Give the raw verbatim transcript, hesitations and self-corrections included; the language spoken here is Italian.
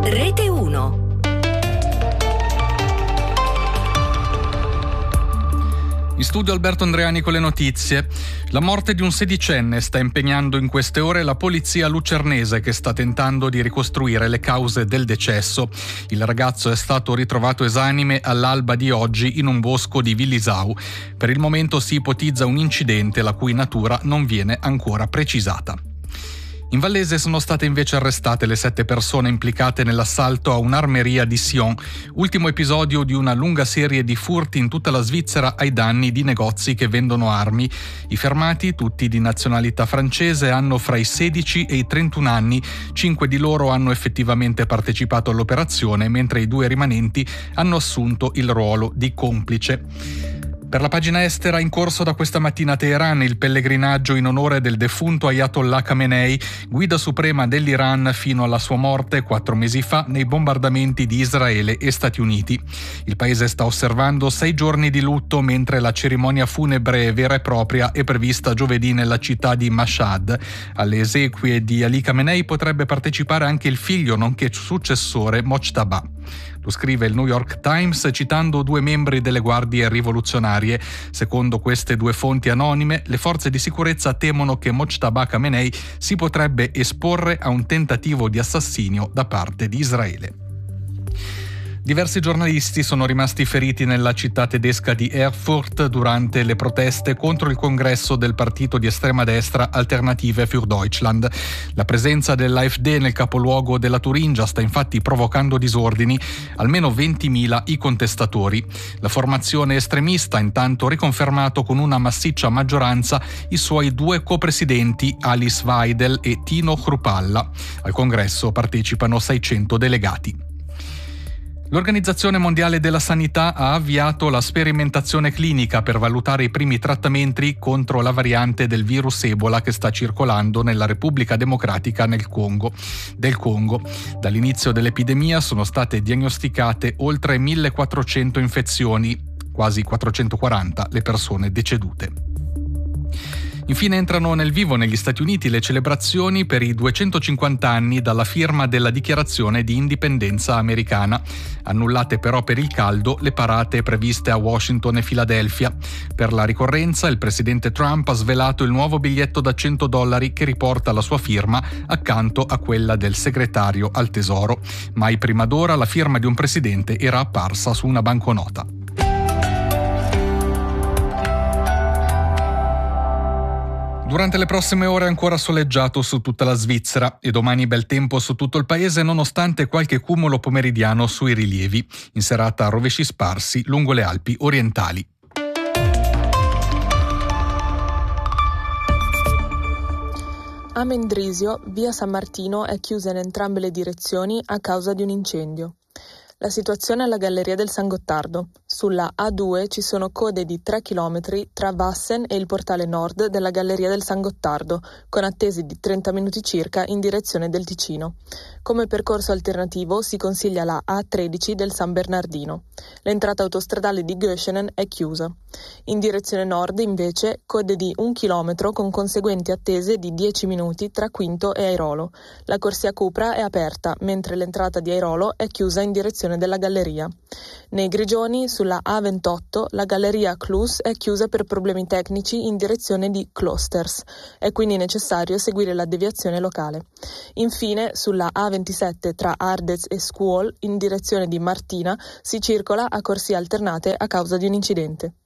Rete uno. In studio Alberto Andreani con le notizie. La morte di un sedicenne sta impegnando in queste ore la polizia lucernese, che sta tentando di ricostruire le cause del decesso. Il ragazzo è stato ritrovato esanime all'alba di oggi in un bosco di Villisau. Per il momento si ipotizza un incidente la cui natura non viene ancora precisata. In Vallese sono state invece arrestate le sette persone implicate nell'assalto a un'armeria di Sion, ultimo episodio di una lunga serie di furti in tutta la Svizzera ai danni di negozi che vendono armi. I fermati, tutti di nazionalità francese, hanno fra i sedici e i trentuno anni. Cinque di loro hanno effettivamente partecipato all'operazione, mentre i due rimanenti hanno assunto il ruolo di complice. Per la pagina estera, in corso da questa mattina a Teheran il pellegrinaggio in onore del defunto Ayatollah Khamenei, guida suprema dell'Iran fino alla sua morte quattro mesi fa nei bombardamenti di Israele e Stati Uniti. Il paese sta osservando sei giorni di lutto, mentre la cerimonia funebre vera e propria è prevista giovedì nella città di Mashhad. Alle esequie di Ali Khamenei potrebbe partecipare anche il figlio nonché successore Mojtaba. Lo scrive il New York Times citando due membri delle guardie rivoluzionarie. Secondo queste due fonti anonime, le forze di sicurezza temono che Mojtaba Khamenei si potrebbe esporre a un tentativo di assassinio da parte di Israele. Diversi giornalisti sono rimasti feriti nella città tedesca di Erfurt durante le proteste contro il congresso del partito di estrema destra Alternative für Deutschland. La presenza dell'A F D nel capoluogo della Turingia sta infatti provocando disordini, almeno ventimila i contestatori. La formazione estremista ha intanto riconfermato con una massiccia maggioranza i suoi due copresidenti Alice Weidel e Tino Chrupalla. Al congresso partecipano seicento delegati. L'Organizzazione Mondiale della Sanità ha avviato la sperimentazione clinica per valutare i primi trattamenti contro la variante del virus Ebola che sta circolando nella Repubblica Democratica nel Congo, del Congo. Dall'inizio dell'epidemia sono state diagnosticate oltre millequattrocento infezioni, quasi quattrocentoquaranta le persone decedute. Infine entrano nel vivo negli Stati Uniti le celebrazioni per i duecentocinquanta anni dalla firma della Dichiarazione di Indipendenza americana. Annullate però per il caldo le parate previste a Washington e Filadelfia. Per la ricorrenza il presidente Trump ha svelato il nuovo biglietto da cento dollari che riporta la sua firma accanto a quella del segretario al Tesoro. Mai prima d'ora la firma di un presidente era apparsa su una banconota. Durante le prossime ore ancora soleggiato su tutta la Svizzera e domani bel tempo su tutto il paese nonostante qualche cumulo pomeridiano sui rilievi. In serata rovesci sparsi lungo le Alpi orientali. A Mendrisio, via San Martino è chiusa in entrambe le direzioni a causa di un incendio. La situazione è alla Galleria del San Gottardo. Sulla A due ci sono code di tre chilometri tra Wassen e il portale nord della Galleria del San Gottardo, con attesi di trenta minuti circa in direzione del Ticino. Come percorso alternativo si consiglia la A tredici del San Bernardino. L'entrata autostradale di Göschenen è chiusa. In direzione nord, invece, code di un chilometro con conseguenti attese di dieci minuti tra Quinto e Airolo. La corsia Cupra è aperta, mentre l'entrata di Airolo è chiusa in direzione della galleria. Nei Grigioni, sulla A ventotto, la galleria Klus è chiusa per problemi tecnici in direzione di Klosters. È quindi necessario seguire la deviazione locale. Infine, sulla A ventisette tra Ardez e Scuol, in direzione di Martina, si circola a corsie alternate a causa di un incidente.